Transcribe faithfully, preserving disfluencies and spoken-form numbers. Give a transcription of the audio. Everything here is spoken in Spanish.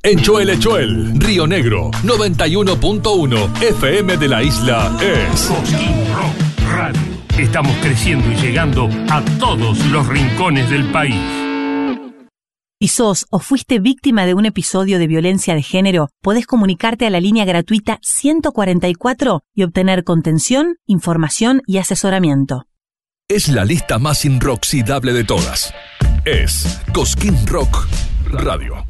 En Choel Choel, Río Negro, noventa y uno punto uno F M de la isla es Cosquín Rock Radio. Estamos creciendo y llegando a todos los rincones del país. ¿Y sos o fuiste víctima de un episodio de violencia de género? Podés comunicarte a la línea gratuita ciento cuarenta y cuatro y obtener contención, información y asesoramiento. Es la lista más inroxidable de todas. Es Cosquín Rock Radio.